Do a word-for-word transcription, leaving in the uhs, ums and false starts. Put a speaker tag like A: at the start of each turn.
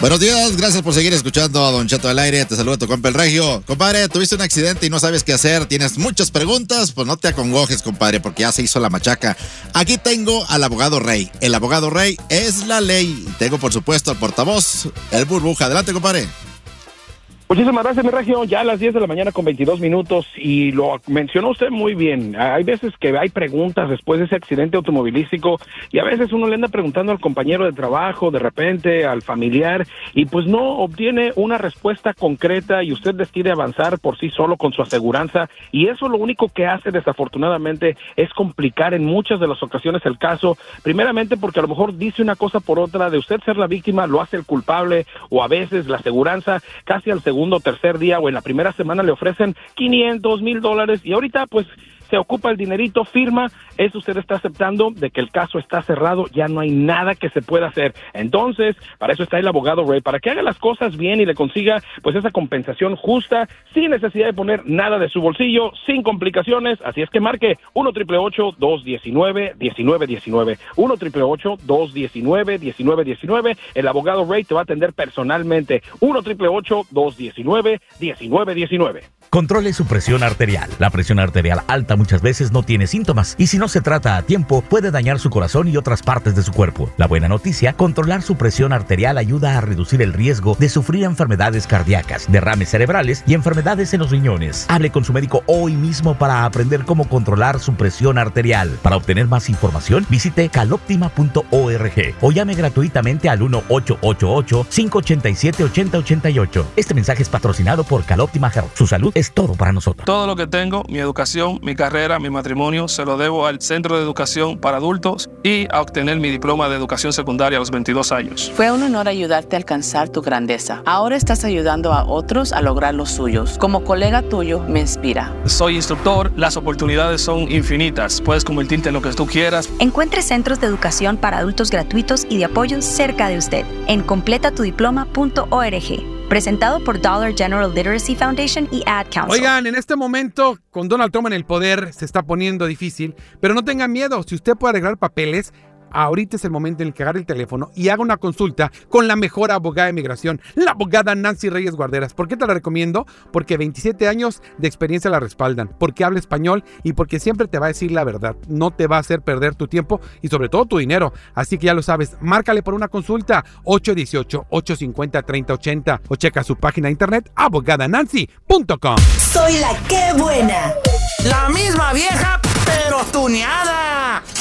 A: Buenos días, gracias por seguir escuchando a Don Cheto al aire. Te saluda tu compa el Regio. Compadre, tuviste un accidente y no sabes qué hacer, tienes muchas preguntas, pues no te acongojes, compadre, porque ya se hizo la machaca. Aquí tengo al abogado Rey. El abogado Rey es la ley. Tengo, por supuesto, al portavoz, el Burbuja. Adelante, compadre.
B: Muchísimas gracias, mi Regio. Ya a las diez de la mañana con veintidós minutos, y lo mencionó usted muy bien. Hay veces que hay preguntas después de ese accidente automovilístico, y a veces uno le anda preguntando al compañero de trabajo, de repente al familiar, y pues no obtiene una respuesta concreta, y usted decide avanzar por sí solo con su aseguranza, y eso lo único que hace, desafortunadamente, es complicar en muchas de las ocasiones el caso, primeramente porque a lo mejor dice una cosa por otra, de usted ser la víctima lo hace el culpable, o a veces la aseguranza casi al segundo segundo o tercer día o en la primera semana le ofrecen quinientos mil dólares y ahorita pues se ocupa el dinerito, firma, eso usted está aceptando de que el caso está cerrado, ya no hay nada que se pueda hacer. Entonces, para eso está el abogado Ray, para que haga las cosas bien y le consiga pues esa compensación justa, sin necesidad de poner nada de su bolsillo, sin complicaciones. Así es que marque uno triple ocho, dos diecinueve, diecinueve diecinueve, uno triple ocho, dos diecinueve, diecinueve diecinueve. El abogado Ray te va a atender personalmente. uno triple ocho, dos diecinueve, diecinueve diecinueve.
C: Controle su presión arterial. La presión arterial alta muchas veces no tiene síntomas y si no se trata a tiempo puede dañar su corazón y otras partes de su cuerpo. La buena noticia, controlar su presión arterial ayuda a reducir el riesgo de sufrir enfermedades cardíacas, derrames cerebrales y enfermedades en los riñones. Hable con su médico hoy mismo para aprender cómo controlar su presión arterial. Para obtener más información, visite caloptima punto org o llame gratuitamente al uno ocho ocho ocho, cinco ocho siete, ocho cero ocho ocho. Este mensaje es patrocinado por Caloptima Health. Su salud es todo para nosotros.
D: Todo lo que tengo, mi educación, mi carrera, mi matrimonio, se lo debo al Centro de Educación para Adultos y a obtener mi diploma de educación secundaria a los veintidós años.
E: Fue un honor ayudarte a alcanzar tu grandeza. Ahora estás ayudando a otros a lograr los suyos. Como colega tuyo, me inspira.
D: Soy instructor, las oportunidades son infinitas. Puedes convertirte en lo que tú quieras.
F: Encuentre centros de educación para adultos gratuitos y de apoyo cerca de usted en completa tu diploma punto org. Presentado por Dollar General Literacy Foundation y Ad Council.
G: Oigan, en este momento, con Donald Trump en el poder, se está poniendo difícil, pero no tengan miedo. Si usted puede arreglar papeles, ahorita es el momento en el que agarre el teléfono y haga una consulta con la mejor abogada de migración, la abogada Nancy Reyes Guarderas. ¿Por qué te la recomiendo? Porque veintisiete años de experiencia la respaldan, porque habla español y porque siempre te va a decir la verdad. No te va a hacer perder tu tiempo y sobre todo tu dinero. Así que ya lo sabes, márcale por una consulta ocho uno ocho, ocho cinco cero, tres cero ocho cero o checa su página de internet abogada nancy punto com.
H: Soy la que buena.
I: La misma vieja, pero tuneada.